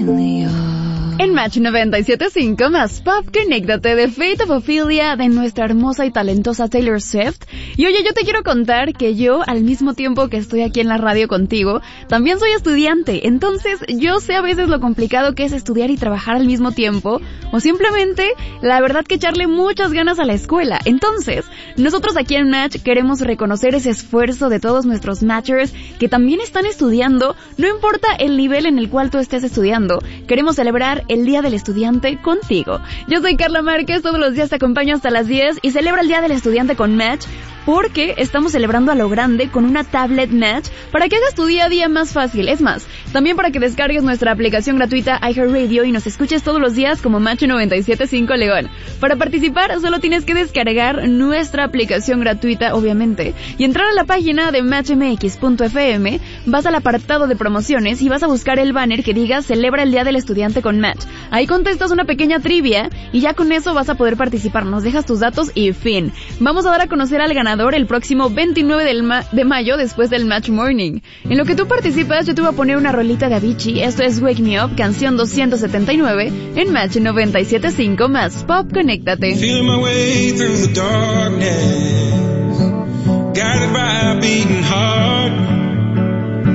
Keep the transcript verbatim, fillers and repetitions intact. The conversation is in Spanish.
En Match noventa y siete punto cinco más Pop, conéctate de Fate of Ophelia de nuestra hermosa y talentosa Taylor Swift. Y oye, yo te quiero contar que yo, al mismo tiempo que estoy aquí en la radio contigo, también soy estudiante. Entonces, yo sé a veces lo complicado que es estudiar y trabajar al mismo tiempo, o simplemente, la verdad que echarle muchas ganas a la escuela. Entonces, nosotros aquí en Match queremos reconocer ese esfuerzo de todos nuestros Matchers que también están estudiando, no importa el nivel en el cual tú estés estudiando. Queremos celebrar el Día del Estudiante contigo. Yo soy Carla Márquez, todos los días te acompaño hasta las diez y celebra el Día del Estudiante con Match, porque estamos celebrando a lo grande con una tablet Match para que hagas tu día a día más fácil. Es más, también para que descargues nuestra aplicación gratuita iHeartRadio y nos escuches todos los días como Match noventa y siete punto cinco León. Para participar solo tienes que descargar nuestra aplicación gratuita, obviamente, y entrar a la página de match m x punto f m, vas al apartado de promociones y vas a buscar el banner que diga Celebra el Día del Estudiante con Match. Ahí contestas una pequeña trivia y ya con eso vas a poder participar. Nos dejas tus datos y fin. Vamos a dar a conocer al ganador el próximo veintinueve del ma- de mayo después del Match Morning. En lo que tú participas, yo te voy a poner una rolita de Avicii. Esto es Wake Me Up, canción doscientos setenta y nueve en Match noventa y siete punto cinco más Pop, conéctate. Feeling my way through the darkness, guided by a beating heart.